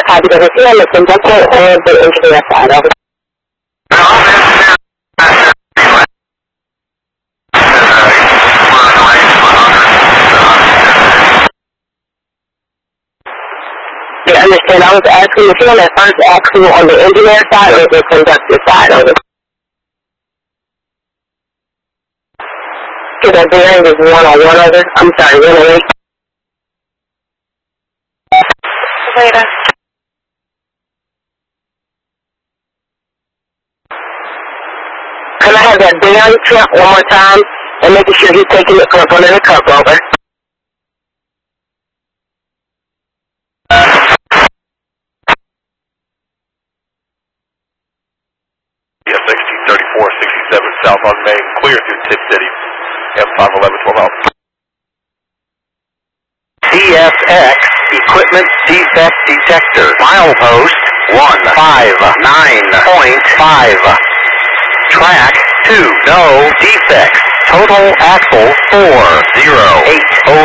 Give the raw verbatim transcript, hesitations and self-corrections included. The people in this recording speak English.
Copy the receiver, the conductor, or the engineer side. Over. I understand. I was asking if you want to first ask you on the engineer side or the conductor side. Over. So the bearing is one on one over. I'm sorry, one on eight. Later. Can I have that bearing check one more time and making sure he's taking it from front of the cup over? Yeah, sixteen thirty-four sixty-seven south on Main, clear through Tip City, M five eleven twelve out. C F X Equipment Defect Detector, milepost one five nine point five. Track two, no defects. Total axle four zero eight oh